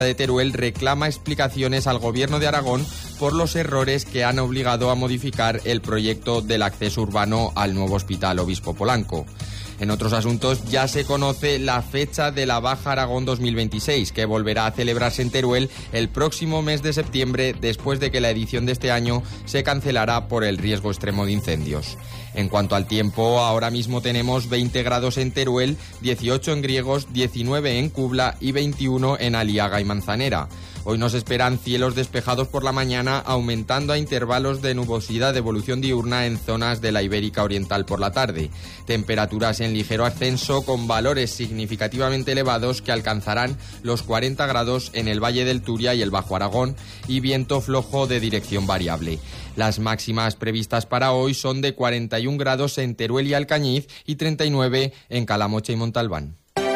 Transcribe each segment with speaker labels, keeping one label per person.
Speaker 1: de Teruel reclama explicaciones al Gobierno de Aragón por los errores que han obligado a modificar el proyecto del acceso urbano al nuevo Hospital Obispo Polanco. En otros asuntos, ya se conoce la fecha de la Baja Aragón 2026, que volverá a celebrarse en Teruel el próximo mes de septiembre, después de que la edición de este año se cancelará por el riesgo extremo de incendios. En cuanto al tiempo, ahora mismo tenemos 20 grados en Teruel, 18 en Griegos, 19 en Cubla y 21 en Aliaga y Manzanera. Hoy nos esperan cielos despejados por la mañana, aumentando a intervalos de nubosidad de evolución diurna en zonas de la Ibérica Oriental por la tarde. Temperaturas en ligero ascenso con valores significativamente elevados que alcanzarán los 40 grados en el Valle del Turia y el Bajo Aragón, y viento flojo de dirección variable. Las máximas previstas para hoy son de 41 grados en Teruel y Alcañiz y 39 en Calamocha y Montalbán.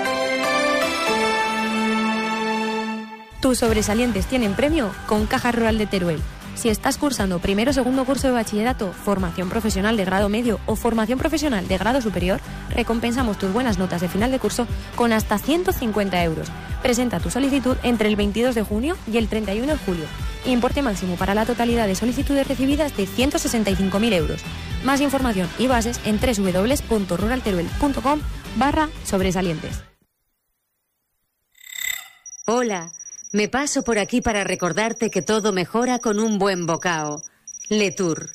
Speaker 2: Tus sobresalientes tienen premio con Caja Rural de Teruel. Si estás cursando primero o segundo curso de bachillerato, formación profesional de grado medio o formación profesional de grado superior, recompensamos tus buenas notas de final de curso con hasta 150 euros. Presenta tu solicitud entre el 22 de junio y el 31 de julio. Importe máximo para la totalidad de solicitudes recibidas de 165.000 euros. Más información y bases en www.ruralteruel.com/sobresalientes.
Speaker 3: Hola. Me paso por aquí para recordarte que todo mejora con un buen bocao. Letour.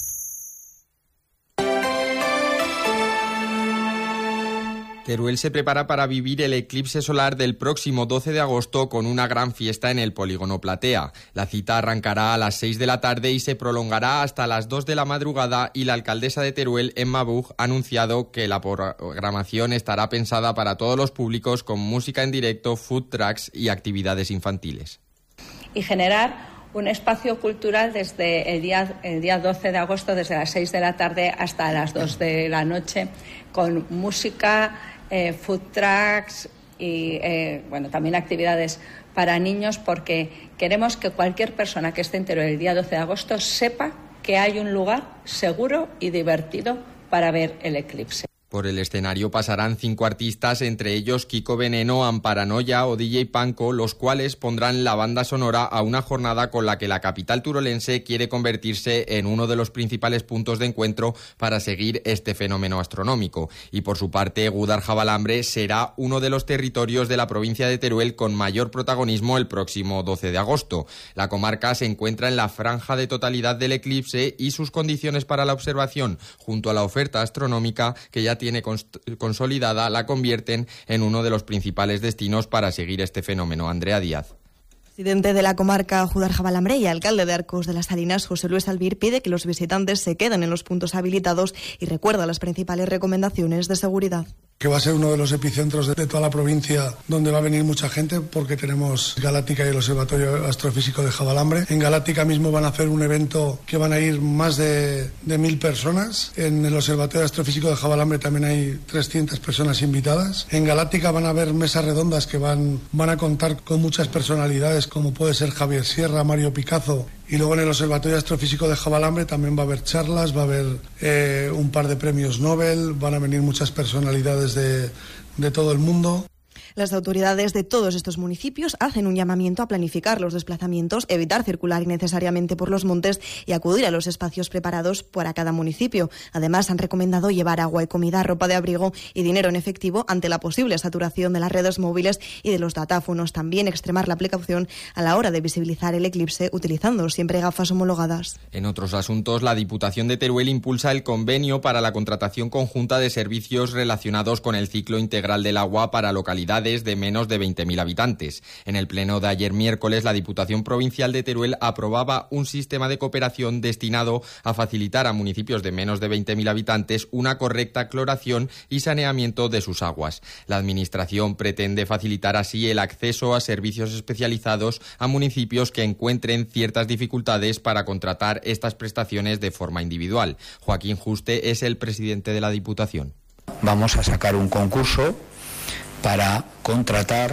Speaker 1: Teruel se prepara para vivir el eclipse solar del próximo 12 de agosto con una gran fiesta en el Polígono Platea. La cita arrancará a las 6 de la tarde y se prolongará hasta las 2 de la madrugada, y la alcaldesa de Teruel, Emma Buch, ha anunciado que la programación estará pensada para todos los públicos, con música en directo, food trucks y actividades infantiles.
Speaker 4: Y generar un espacio cultural desde el día 12 de agosto, desde las 6 de la tarde hasta las 2 de la noche, con música, food trucks y también actividades para niños, porque queremos que cualquier persona que esté en Teruel el día 12 de agosto sepa que hay un lugar seguro y divertido para ver el eclipse.
Speaker 1: Por el escenario pasarán 5 artistas, entre ellos Kiko Veneno, Amparanoia o DJ Panko, los cuales pondrán la banda sonora a una jornada con la que la capital turolense quiere convertirse en uno de los principales puntos de encuentro para seguir este fenómeno astronómico. Y por su parte, Gúdar-Jabalambre será uno de los territorios de la provincia de Teruel con mayor protagonismo el próximo 12 de agosto. La comarca se encuentra en la franja de totalidad del eclipse, y sus condiciones para la observación, junto a la oferta astronómica que ya tiene consolidada, la convierten en uno de los principales destinos para seguir este fenómeno. Andrea Díaz.
Speaker 5: Presidente de la comarca Gúdar-Jabalambre y alcalde de Arcos de las Salinas, José Luis Albir, pide que los visitantes se queden en los puntos habilitados y recuerda las principales recomendaciones de seguridad.
Speaker 6: Que va a ser uno de los epicentros de toda la provincia, donde va a venir mucha gente, porque tenemos Galáctica y el Observatorio Astrofísico de Jabalambre. En Galáctica mismo van a hacer un evento que van a ir más de 1.000 personas. En el Observatorio Astrofísico de Jabalambre también hay 300 personas invitadas. En Galáctica van a haber mesas redondas que van a contar con muchas personalidades, como puede ser Javier Sierra, Mario Picazo. Y luego en el Observatorio Astrofísico de Jabalambre también va a haber charlas, va a haber un par de premios Nobel, van a venir muchas personalidades de todo el mundo.
Speaker 5: Las autoridades de todos estos municipios hacen un llamamiento a planificar los desplazamientos, evitar circular innecesariamente por los montes y acudir a los espacios preparados para cada municipio. Además, han recomendado llevar agua y comida, ropa de abrigo y dinero en efectivo ante la posible saturación de las redes móviles y de los datáfonos. También extremar la precaución a la hora de visibilizar el eclipse, utilizando siempre gafas homologadas.
Speaker 1: En otros asuntos, la Diputación de Teruel impulsa el convenio para la contratación conjunta de servicios relacionados con el ciclo integral del agua para localidades de menos de 20.000 habitantes. En el pleno de ayer miércoles, la Diputación Provincial de Teruel aprobaba un sistema de cooperación destinado a facilitar a municipios de menos de 20.000 habitantes una correcta cloración y saneamiento de sus aguas. La Administración pretende facilitar así el acceso a servicios especializados a municipios que encuentren ciertas dificultades para contratar estas prestaciones de forma individual. Joaquín Juste es el presidente de la Diputación.
Speaker 7: Vamos a sacar un concurso para contratar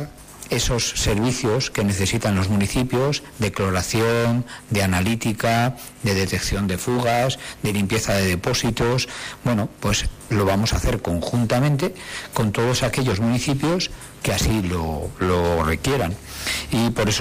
Speaker 7: esos servicios que necesitan los municipios de cloración, de analítica, de detección de fugas, de limpieza de depósitos. Bueno, pues lo vamos a hacer conjuntamente con todos aquellos municipios que así lo requieran. Y por eso